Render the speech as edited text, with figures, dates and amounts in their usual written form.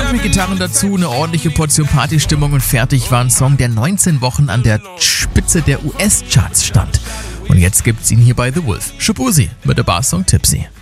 Country-Gitarren dazu, eine ordentliche Portion Partystimmung und fertig war ein Song, der 19 Wochen an der Spitze der US-Charts stand. Und jetzt gibt's ihn hier bei The Wolf. Shaboozey mit der Barsong Tipsy.